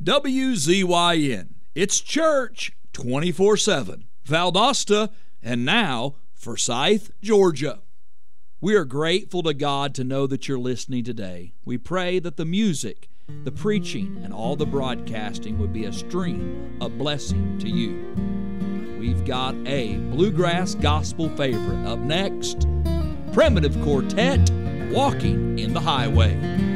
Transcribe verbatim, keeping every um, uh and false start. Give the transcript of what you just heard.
W Z Y N. It's church twenty-four seven. Valdosta, and now Forsyth, Georgia. We are grateful to God to know that you're listening today. We pray that the music, the preaching, and all the broadcasting would be a stream of blessing to you. We've got a bluegrass gospel favorite. Up next, Primitive Quartet, Walking in the Highway.